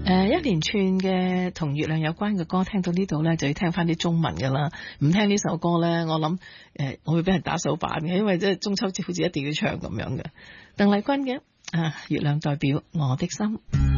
一連串嘅同月亮有關嘅歌，聽到呢度呢，就要聽翻啲中文噶啦。唔聽呢首歌呢，我諗我會俾人打手板嘅，因為即係中秋節好似一定要唱咁樣嘅。鄧麗君嘅月亮代表我的心。